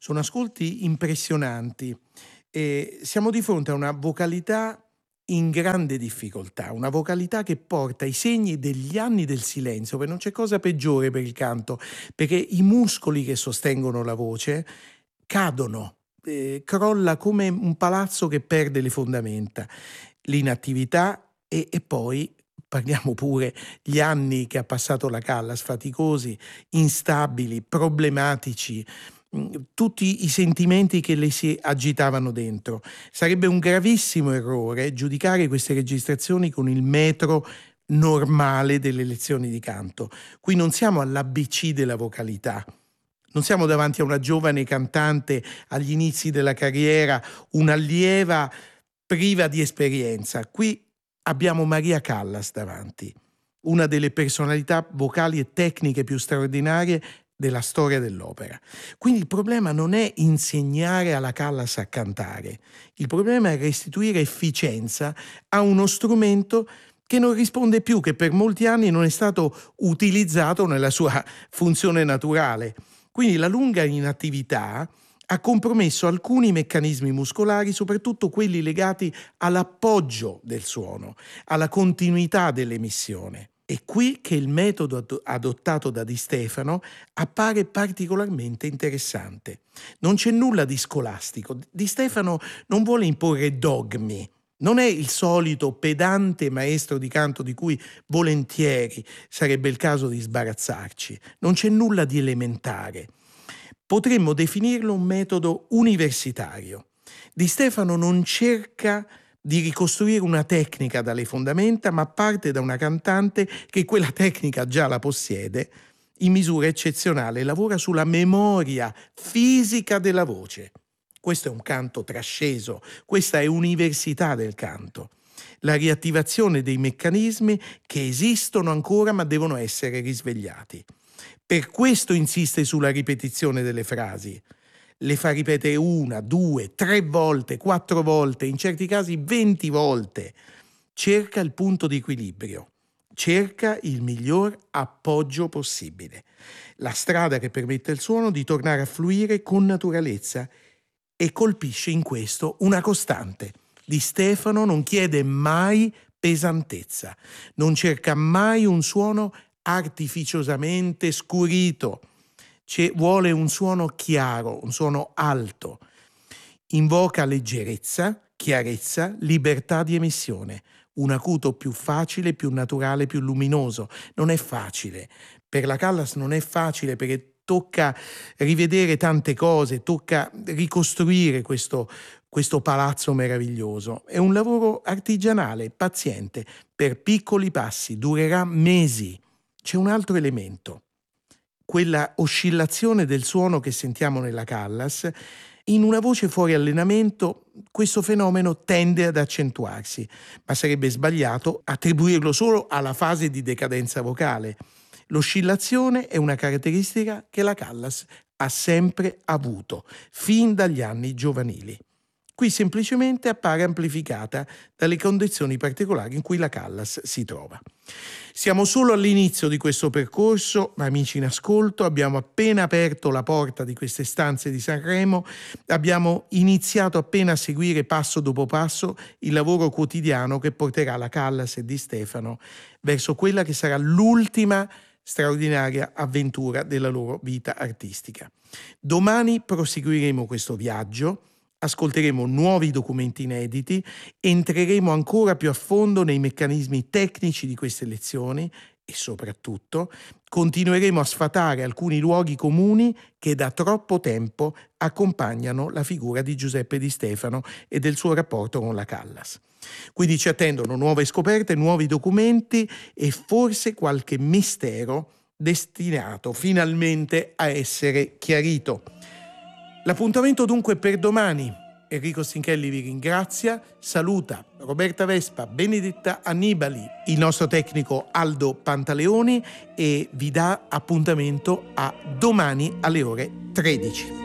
Sono ascolti impressionanti. Siamo di fronte a una vocalità in grande difficoltà, una vocalità che porta i segni degli anni del silenzio, perché non c'è cosa peggiore per il canto, perché i muscoli che sostengono la voce cadono, crolla come un palazzo che perde le fondamenta. L'inattività e poi parliamo pure gli anni che ha passato la Callas, faticosi, instabili, problematici, tutti i sentimenti che le si agitavano dentro. Sarebbe un gravissimo errore giudicare queste registrazioni con il metro normale delle lezioni di canto. Qui non siamo all'ABC della vocalità. Non siamo davanti a una giovane cantante agli inizi della carriera, un'allieva priva di esperienza. Qui abbiamo Maria Callas davanti, una delle personalità vocali e tecniche più straordinarie della storia dell'opera. Quindi il problema non è insegnare alla Callas a cantare, il problema è restituire efficienza a uno strumento che non risponde più, che per molti anni non è stato utilizzato nella sua funzione naturale. Quindi la lunga inattività ha compromesso alcuni meccanismi muscolari, soprattutto quelli legati all'appoggio del suono, alla continuità dell'emissione. È qui che il metodo adottato da Di Stefano appare particolarmente interessante. Non c'è nulla di scolastico. Di Stefano non vuole imporre dogmi. Non è il solito pedante maestro di canto di cui volentieri sarebbe il caso di sbarazzarci. Non c'è nulla di elementare. Potremmo definirlo un metodo universitario. Di Stefano non cerca di ricostruire una tecnica dalle fondamenta, ma parte da una cantante che quella tecnica già la possiede in misura eccezionale, lavora sulla memoria fisica della voce. Questo è un canto trasceso, questa è università del canto. La riattivazione dei meccanismi che esistono ancora ma devono essere risvegliati. Per questo insiste sulla ripetizione delle frasi. Le fa ripetere 1, 2, 3 volte, 4 volte, in certi casi 20 volte. Cerca il punto di equilibrio, cerca il miglior appoggio possibile, la strada che permette al suono di tornare a fluire con naturalezza e colpisce in questo una costante. Di Stefano non chiede mai pesantezza, non cerca mai un suono artificiosamente scurito. Vuole un suono chiaro, un suono alto. Invoca leggerezza, chiarezza, libertà di emissione. Un acuto più facile, più naturale, più luminoso. Non è facile. Per la Callas non è facile perché tocca rivedere tante cose, tocca ricostruire questo palazzo meraviglioso. È un lavoro artigianale, paziente, per piccoli passi, durerà mesi. C'è un altro elemento. Quella oscillazione del suono che sentiamo nella Callas, in una voce fuori allenamento questo fenomeno tende ad accentuarsi, ma sarebbe sbagliato attribuirlo solo alla fase di decadenza vocale. L'oscillazione è una caratteristica che la Callas ha sempre avuto, fin dagli anni giovanili. Qui semplicemente appare amplificata dalle condizioni particolari in cui la Callas si trova. Siamo solo all'inizio di questo percorso, ma amici in ascolto, abbiamo appena aperto la porta di queste stanze di Sanremo, abbiamo iniziato appena a seguire passo dopo passo il lavoro quotidiano che porterà la Callas e Di Stefano verso quella che sarà l'ultima straordinaria avventura della loro vita artistica. Domani proseguiremo questo viaggio. Ascolteremo nuovi documenti inediti, entreremo ancora più a fondo nei meccanismi tecnici di queste lezioni e soprattutto continueremo a sfatare alcuni luoghi comuni che da troppo tempo accompagnano la figura di Giuseppe Di Stefano e del suo rapporto con la Callas. Quindi ci attendono nuove scoperte, nuovi documenti e forse qualche mistero destinato finalmente a essere chiarito. L'appuntamento dunque per domani. Enrico Stinchelli vi ringrazia, saluta Roberta Vespa, Benedetta Annibali, il nostro tecnico Aldo Pantaleoni e vi dà appuntamento a domani alle ore 13.